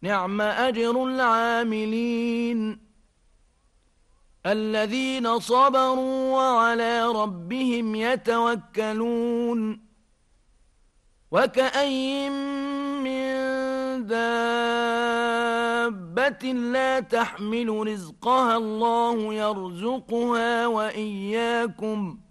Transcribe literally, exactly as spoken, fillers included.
نعم أجر العاملين الذين صبروا وعلى ربهم يتوكلون وكأين من دابة لا تحمل رزقها الله يرزقها وإياكم